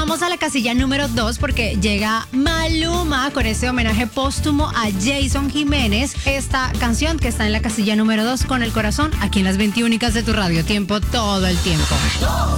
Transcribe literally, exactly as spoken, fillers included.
vamos a la casilla número dos porque llega Maluma con este homenaje póstumo a Jason Jiménez. Esta canción que está en la casilla número dos, Con el corazón, aquí en las veintiúnicas de tu radio. Tiempo todo el tiempo.